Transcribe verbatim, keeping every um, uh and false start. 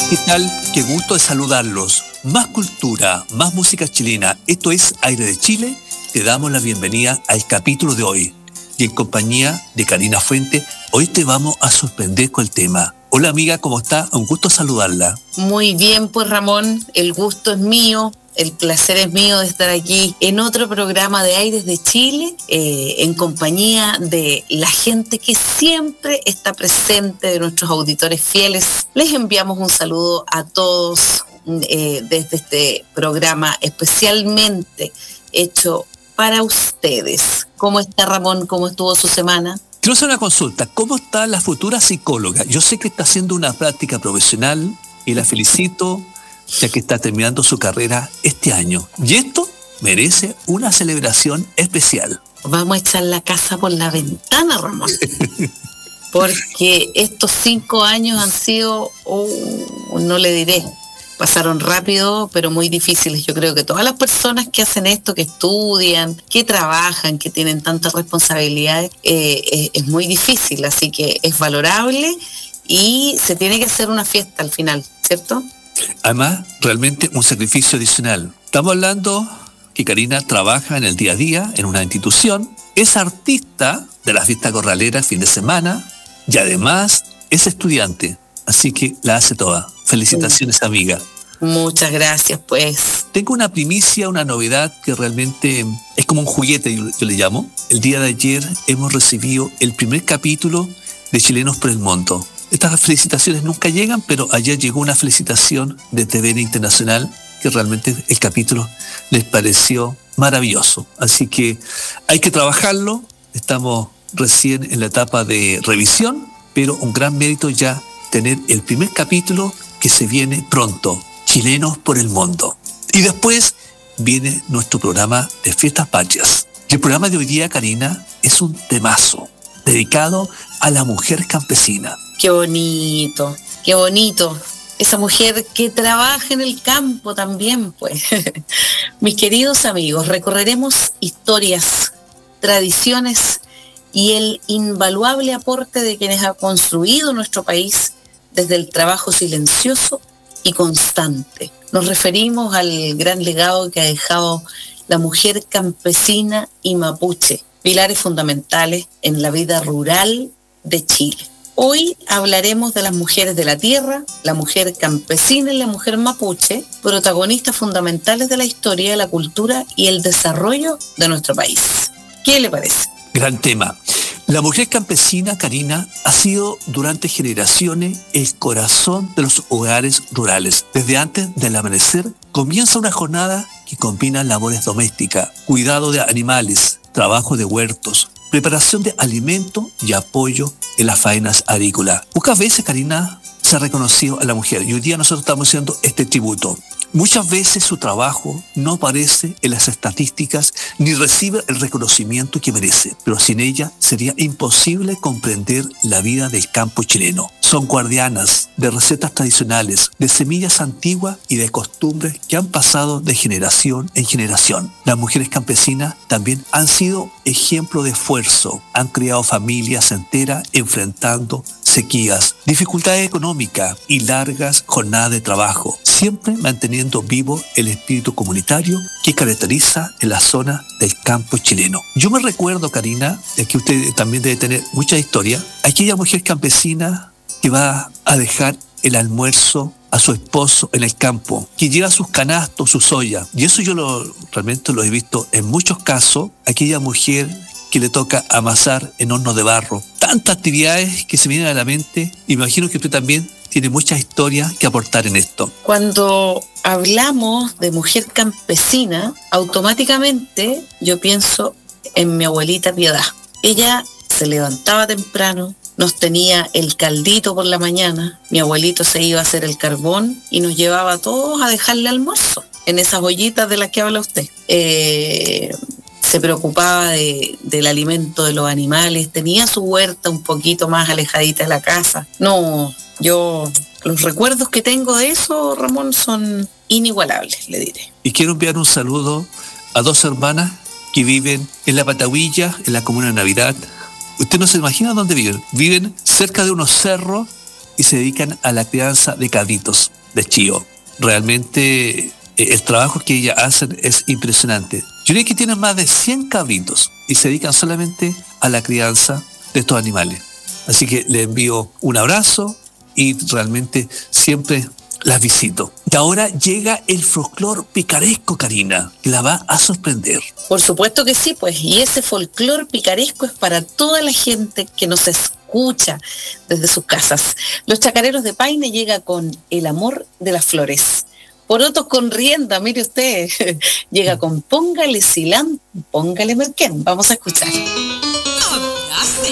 ¿Qué tal? Qué gusto de saludarlos. Más cultura, más música chilena. Esto es Aire de Chile. Te damos la bienvenida al capítulo de hoy. Y en compañía de Karina Fuente, hoy te vamos a sorprender con el tema. Hola amiga, ¿cómo está? Un gusto saludarla. Muy bien, pues Ramón, el gusto es mío. El placer es mío de estar aquí en otro programa de Aires de Chile, eh, en compañía de la gente que siempre está presente, de nuestros auditores fieles. Les enviamos un saludo a todos eh, desde este programa especialmente hecho para ustedes. ¿Cómo está Ramón? ¿Cómo estuvo su semana? Quiero hacer una consulta. ¿Cómo está la futura psicóloga? Yo sé que está haciendo una práctica profesional y la felicito, ya que está terminando su carrera este año. Y esto merece una celebración especial. Vamos a echar la casa por la ventana, Ramón. Porque estos cinco años han sido, oh, no le diré, pasaron rápido, pero muy difíciles. Yo creo que todas las personas que hacen esto, que estudian, que trabajan, que tienen tantas responsabilidades, eh, eh, es muy difícil. Así que es valorable y se tiene que hacer una fiesta al final, ¿cierto? Además, realmente un sacrificio adicional. Estamos hablando que Karina trabaja en el día a día en una institución, es artista de la fiesta corralera el fin de semana y además es estudiante. Así que la hace toda. Felicitaciones, amiga. Muchas gracias, pues. Tengo una primicia, una novedad que realmente es como un juguete, yo, yo le llamo. El día de ayer hemos recibido el primer capítulo de Chilenos por el Mundo. Estas felicitaciones nunca llegan, pero ayer llegó una felicitación de T V N Internacional que realmente el capítulo les pareció maravilloso. Así que hay que trabajarlo. Estamos recién en la etapa de revisión, pero un gran mérito ya tener el primer capítulo que se viene pronto, Chilenos por el Mundo. Y después viene nuestro programa de Fiestas Patrias. Y el programa de hoy día, Karina, es un temazo dedicado a la mujer campesina. Qué bonito, qué bonito. Esa mujer que trabaja en el campo también, pues. Mis queridos amigos, recorreremos historias, tradiciones y el invaluable aporte de quienes han construido nuestro país desde el trabajo silencioso y constante. Nos referimos al gran legado que ha dejado la mujer campesina y mapuche, pilares fundamentales en la vida rural de Chile. Hoy hablaremos de las mujeres de la tierra, la mujer campesina y la mujer mapuche, protagonistas fundamentales de la historia, la cultura y el desarrollo de nuestro país. ¿Qué le parece? Gran tema. La mujer campesina, Karina, ha sido durante generaciones el corazón de los hogares rurales. Desde antes del amanecer comienza una jornada que combina labores domésticas, cuidado de animales, trabajo de huertos, preparación de alimentos y apoyo en las faenas agrícolas. Pocas veces, Karina, se ha reconocido a la mujer y hoy día nosotros estamos haciendo este tributo. Muchas veces su trabajo no aparece en las estadísticas ni recibe el reconocimiento que merece, pero sin ella sería imposible comprender la vida del campo chileno. Son guardianas de recetas tradicionales, de semillas antiguas y de costumbres que han pasado de generación en generación. Las mujeres campesinas también han sido ejemplo de esfuerzo, han creado familias enteras enfrentando sequías, dificultades económicas y largas jornadas de trabajo, siempre manteniendo vivo el espíritu comunitario que caracteriza en la zona del campo chileno. Yo me recuerdo, Karina, que usted también debe tener mucha historia, aquella mujer campesina que va a dejar el almuerzo a su esposo en el campo, que lleva sus canastos, sus ollas, y eso yo lo, realmente lo he visto en muchos casos, aquella mujer que le toca amasar en horno de barro. Tantas actividades que se vienen a la mente. Imagino que usted también tiene muchas historias que aportar en esto. Cuando hablamos de mujer campesina, automáticamente yo pienso en mi abuelita Piedad. Ella se levantaba temprano, nos tenía el caldito por la mañana, mi abuelito se iba a hacer el carbón y nos llevaba a todos a dejarle almuerzo en esas ollitas de las que habla usted. Eh... se preocupaba de, del alimento de los animales, tenía su huerta un poquito más alejadita de la casa. No, yo, los recuerdos que tengo de eso, Ramón, son inigualables, le diré. Y quiero enviar un saludo a dos hermanas que viven en La Pataguilla, en la comuna de Navidad. Usted no se imagina dónde viven. Viven cerca de unos cerros y se dedican a la crianza de cabritos, de chío. Realmente eh, el trabajo que ellas hacen es impresionante. Yo diría que tienen más de cien cabritos y se dedican solamente a la crianza de estos animales. Así que les envío un abrazo y realmente siempre las visito. Y ahora llega el folclor picaresco, Karina, que la va a sorprender. Por supuesto que sí, pues, y ese folclor picaresco es para toda la gente que nos escucha desde sus casas. Los Chacareros de Paine llega con El amor de las flores. Porotos con rienda, mire usted, llega con Póngale cilantro, póngale merquén. Vamos a escuchar.